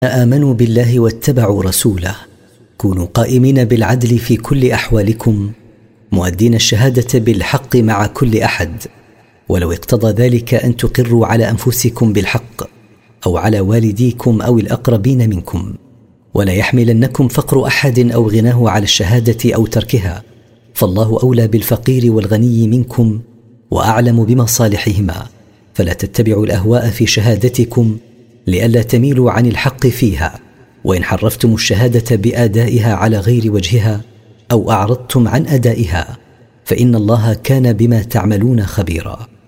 آمنوا بالله واتبعوا رسوله كونوا قائمين بالعدل في كل أحوالكم مؤدين الشهادة بالحق مع كل أحد، ولو اقتضى ذلك أن تقروا على أنفسكم بالحق أو على والديكم أو الأقربين منكم، ولا يحملنكم فقر أحد أو غناه على الشهادة أو تركها، فالله أولى بالفقير والغني منكم وأعلم بمصالحهما، فلا تتبعوا الأهواء في شهادتكم لئلا تميلوا عن الحق فيها، وإن حرفتم الشهادة بأدائها على غير وجهها أو أعرضتم عن أدائها فإن الله كان بما تعملون خبيرا.